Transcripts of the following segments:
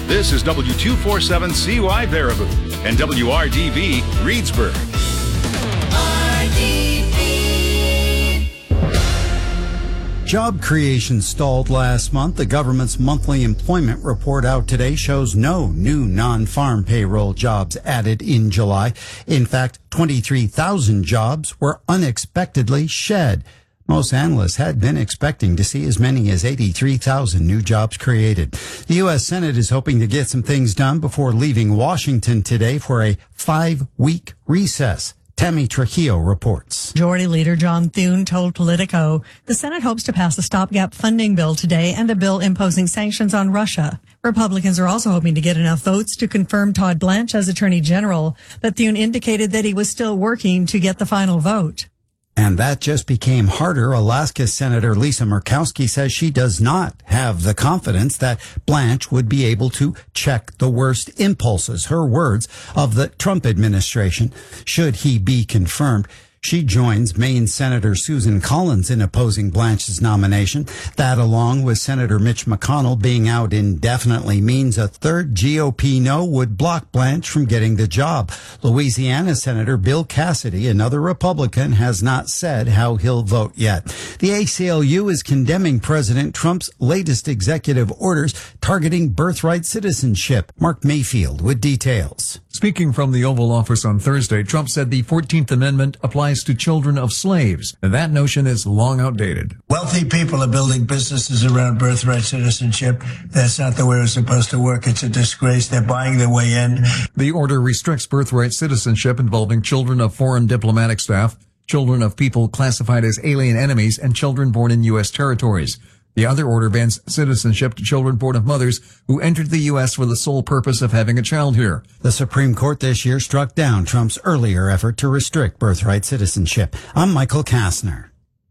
This is W247CY Baraboo and WRDV Reedsburg. Job creation stalled last month. The government's monthly employment report out today shows no new non-farm payroll jobs added in July. In fact, 23,000 jobs were unexpectedly shed. Most analysts had been expecting to see as many as 83,000 new jobs created. The U.S. Senate is hoping to get some things done before leaving Washington today for a 5-week recess. Tammy Trujillo reports. Majority Leader John Thune told Politico the Senate hopes to pass a stopgap funding bill today and a bill imposing sanctions on Russia. Republicans are also hoping to get enough votes to confirm Todd Blanche as Attorney General, but Thune indicated that he was still working to get the final vote. And that just became harder. Alaska Senator Lisa Murkowski says she does not have the confidence that Blanche would be able to check the worst impulses, her words, of the Trump administration, should he be confirmed. She joins Maine Senator Susan Collins in opposing Blanche's nomination. That, along with Senator Mitch McConnell being out indefinitely, means a third GOP no would block Blanche from getting the job. Louisiana Senator Bill Cassidy, another Republican, has not said how he'll vote yet. The ACLU is condemning President Trump's latest executive orders targeting birthright citizenship. Mark Mayfield with details. Speaking from the Oval Office on Thursday, Trump said the 14th Amendment applies to children of slaves. That notion is long outdated. Wealthy people are building businesses around birthright citizenship. That's not the way it's supposed to work. It's a disgrace. They're buying their way in. The order restricts birthright citizenship involving children of foreign diplomatic staff, children of people classified as alien enemies, and children born in U.S. territories. The other order bans citizenship to children born of mothers who entered the U.S. for the sole purpose of having a child here. The Supreme Court this year struck down Trump's earlier effort to restrict birthright citizenship. I'm Michael Kastner.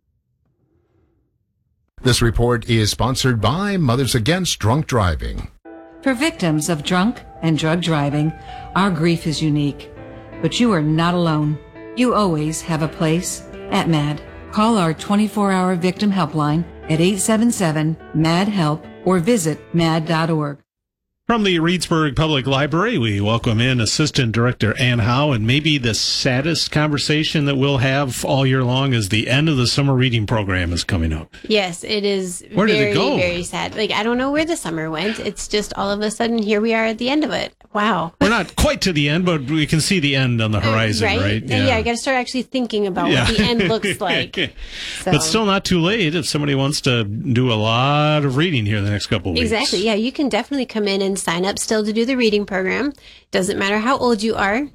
This report is sponsored by Mothers Against Drunk Driving. For victims of drunk and drug driving, our grief is unique. But you are not alone. You always have a place at MAD. Call our 24-hour victim helpline at 877-MAD-HELP or visit mad.org. From the Reedsburg Public Library, we welcome in Assistant Director Ann Howe, and maybe the saddest conversation that we'll have all year long is the end of the summer reading program is coming up. Yes, it is. Where did it go? Very sad. I don't know where the summer went. It's just all of a sudden here we are at the end of it. Wow. We're not quite to the end, but we can see the end on the horizon, right? Yeah, I got to start actually thinking about what the end looks like. So. But still not too late if somebody wants to do a lot of reading here the next couple of weeks. Exactly. Yeah, you can definitely come in and sign up still to do the reading program. Doesn't matter how old you are.